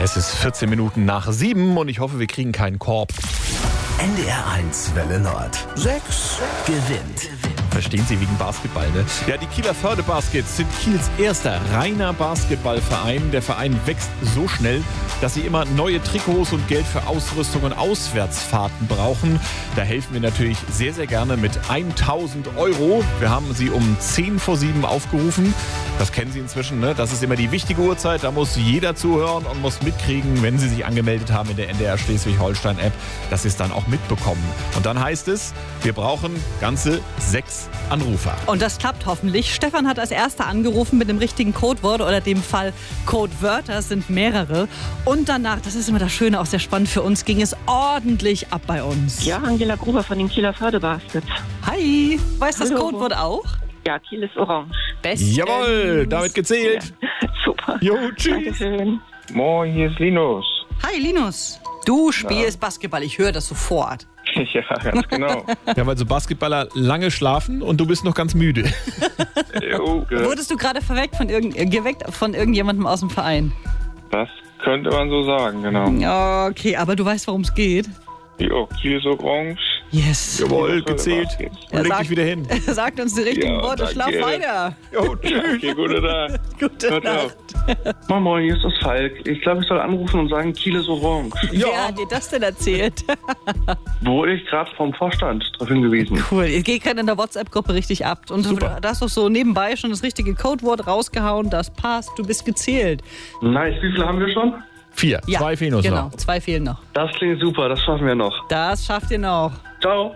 Es ist 14 Minuten nach 7 und ich hoffe, wir kriegen keinen Korb. NDR 1 Welle Nord. 6 gewinnt. Verstehen Sie, wegen Basketball, ne? Ja, die Kieler Förde Baskets sind Kiels erster reiner Basketballverein. Der Verein wächst so schnell, dass sie immer neue Trikots und Geld für Ausrüstung und Auswärtsfahrten brauchen. Da helfen wir natürlich sehr, sehr gerne mit 1.000 €. Wir haben sie um 10 vor 7 aufgerufen. Das kennen Sie inzwischen, ne? Das ist immer die wichtige Uhrzeit. Da muss jeder zuhören und muss mitkriegen, wenn Sie sich angemeldet haben in der NDR Schleswig-Holstein-App, dass Sie es dann auch mitbekommen. Und dann heißt es, wir brauchen ganze 6 Anrufer. Und das klappt hoffentlich. Stefan hat als erster angerufen mit dem richtigen Codewort oder dem Fall Codewörter. Es sind mehrere. Und danach, das ist immer das Schöne, auch sehr spannend für uns, ging es ordentlich ab bei uns. Ja, Angela Gruber von den Kieler Förde Baskets. Hi. Weißt du das Hallo. Codewort auch? Ja, Kiel ist orange. Bestens. Jawohl, damit gezählt. Ja, super. Jo, tschüss. Dankeschön. Moin, hier ist Linus. Hi Linus. Du spielst Basketball, ich höre das sofort. Ja, ganz genau. Ja, weil so Basketballer lange schlafen und du bist noch ganz müde. Jo, Wurdest du gerade geweckt von irgendjemandem aus dem Verein? das könnte man so sagen, genau. Okay, aber du weißt, worum es geht. Jo, Kiel ist orange. Yes. Jawohl, gezählt. Baskets. Und leg dich wieder hin. Sagt uns die richtigen Ja, Worte, schlaf danke. weiter. Jo, tschüss. Okay, gute Nacht. Gute Ciao, ciao. Nacht. Moin Moin, hier ist das Falk. Ich glaube, ich soll anrufen und sagen, Kiel ist orange. Wer hat dir das denn erzählt? Wurde ich gerade vom Vorstand darauf hingewiesen. Cool, ihr geht gerade in der WhatsApp-Gruppe richtig ab. Und Super. du hast doch so nebenbei schon das richtige Codewort rausgehauen. Das passt, du bist gezählt. Nice, wie viele haben wir schon? 4, 2 fehlen uns genau, noch. 2 fehlen noch. Das klingt super, das schaffen wir noch. Das schafft ihr noch. Ciao.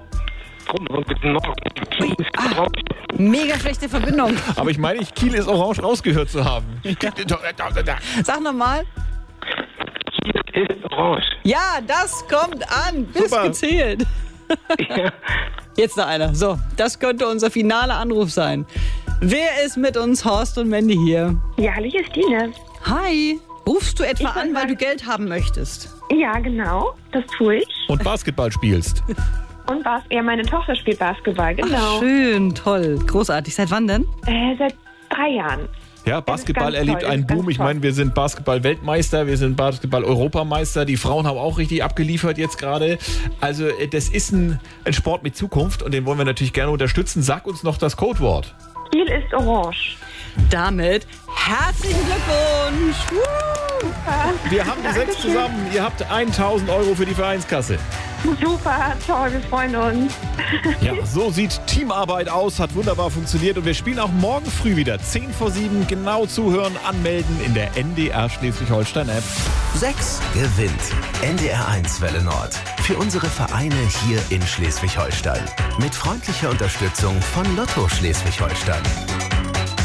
Mega schlechte Verbindung. Aber ich meine, Kiel ist orange rausgehört zu haben. Sag nochmal. Kiel ist orange. Ja, das kommt an. Bist Super. gezählt. Jetzt noch einer. So, das könnte unser finaler Anruf sein. Wer ist mit uns? Horst und Mandy hier. Ja, hallo, hier ist Dine. Hi. Rufst du etwa Ich an, bin weil du Geld haben möchtest? Ja, genau, das tue ich. Und Basketball spielst. Und meine Tochter spielt Basketball, genau. Ach, schön, toll, großartig. Seit wann denn? Seit 3 Jahren. Ja, Basketball ganz erlebt toll, einen ganz Boom. Ich toll. meine, wir sind Basketball-Weltmeister, wir sind Basketball-Europameister. Die Frauen haben auch richtig abgeliefert jetzt gerade. Also das ist ein Sport mit Zukunft und den wollen wir natürlich gerne unterstützen. Sag uns noch das Codewort. Kiel ist orange. Damit herzlichen Glückwunsch. Wir haben die 6 zusammen. Ihr habt 1.000 € für die Vereinskasse. Super, toll, wir freuen uns. Ja, so sieht Teamarbeit aus, hat wunderbar funktioniert und wir spielen auch morgen früh wieder 10 vor 7. Genau zuhören, anmelden in der NDR Schleswig-Holstein-App. 6 gewinnt. NDR 1 Welle Nord. Für unsere Vereine hier in Schleswig-Holstein. Mit freundlicher Unterstützung von Lotto Schleswig-Holstein.